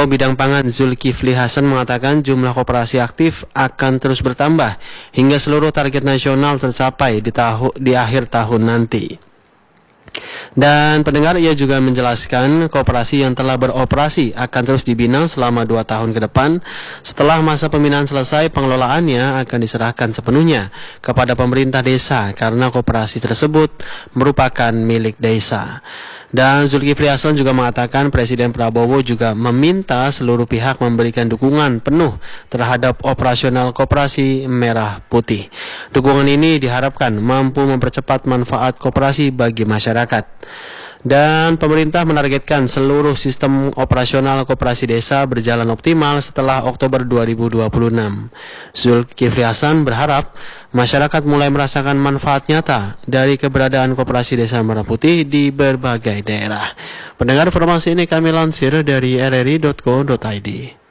Menko Bidang Pangan Zulkifli Hasan mengatakan jumlah koperasi aktif akan terus bertambah hingga seluruh target nasional tercapai di akhir tahun nanti. Dan pendengar, ia juga menjelaskan koperasi yang telah beroperasi akan terus dibina selama 2 tahun ke depan. Setelah masa pembinaan selesai, pengelolaannya akan diserahkan sepenuhnya kepada pemerintah desa karena koperasi tersebut merupakan milik desa. Dan Zulkifli Hasan juga mengatakan Presiden Prabowo juga meminta seluruh pihak memberikan dukungan penuh terhadap operasional koperasi merah putih. Dukungan ini diharapkan mampu mempercepat manfaat koperasi bagi masyarakat. Dan pemerintah menargetkan seluruh sistem operasional koperasi desa berjalan optimal setelah Oktober 2026. Zulkifli Hasan berharap masyarakat mulai merasakan manfaat nyata dari keberadaan koperasi desa merah putih di berbagai daerah. Pendengar, informasi ini kami lansir dari rri.co.id.